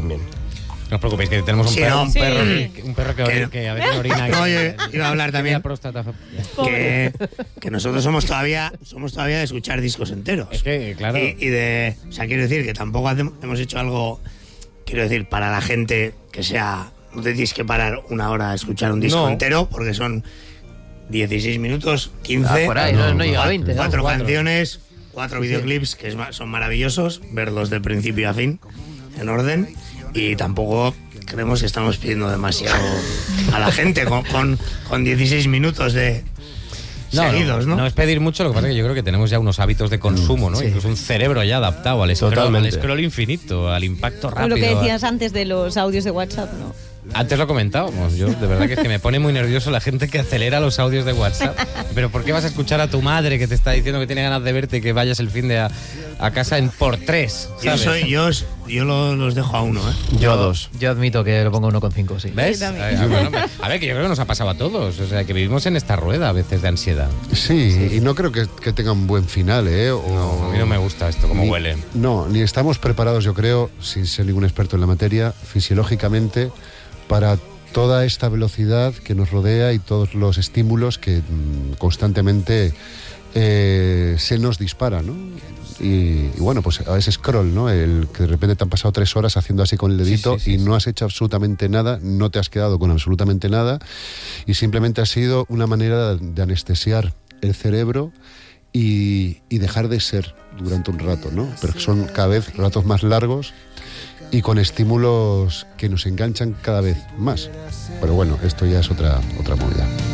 también. No os preocupéis, que tenemos un Sí, perro, no, un perro que a veces orina. No, yo iba a hablar también La próstata. que nosotros somos todavía de escuchar discos enteros. Es que, claro. O sea, quiero decir que tampoco hemos hecho algo, quiero decir, para la gente que sea... No te tienes que parar una hora a escuchar un disco entero, porque son 16 minutos, 15... por ahí, no llega a 20. Cuatro canciones, 4 videoclips que son maravillosos, verlos de principio a fin, en orden, y tampoco creemos que estamos pidiendo demasiado a la gente con 16 minutos de seguidos, ¿no? No es pedir mucho, lo que pasa es que yo creo que tenemos ya unos hábitos de consumo, ¿no? Sí. Incluso un cerebro ya adaptado al scroll infinito, al impacto rápido. O lo que decías antes de los audios de WhatsApp, ¿no? Antes lo comentábamos, yo de verdad que es que me pone muy nervioso la gente que acelera los audios de WhatsApp. Pero ¿por qué vas a escuchar a tu madre que te está diciendo que tiene ganas de verte y que vayas el fin de a casa en por 3? ¿sabes? Yo los dejo a 1, ¿eh? Yo a 2. Yo admito que lo pongo 1,5, sí. ¿Ves? A ver, que yo creo que nos ha pasado a todos. O sea, que vivimos en esta rueda a veces de ansiedad. Sí, y no creo que tenga un buen final, ¿eh? No, a mí no me gusta esto, como huele. No, ni estamos preparados, yo creo, sin ser ningún experto en la materia, fisiológicamente, para toda esta velocidad que nos rodea y todos los estímulos que constantemente se nos disparan, ¿no? Y bueno, pues a ese scroll, ¿no? El que de repente te han pasado 3 horas haciendo así con el dedito y no has hecho absolutamente nada, no te has quedado con absolutamente nada y simplemente ha sido una manera de anestesiar el cerebro y dejar de ser durante un rato, ¿no? Pero son cada vez ratos más largos y con estímulos que nos enganchan cada vez más. Pero bueno, esto ya es otra movida.